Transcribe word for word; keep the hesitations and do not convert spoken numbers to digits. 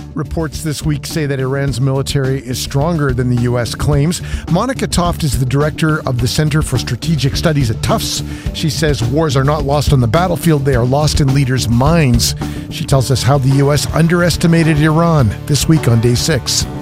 Reports this week say that Iran's military is stronger than the U S claims. Monica Toft is the director of the Center for Strategic Studies at Tufts. She says wars are not lost on the battlefield, they are lost in leaders' minds. She tells us how the U S underestimated Iran this week on Day six.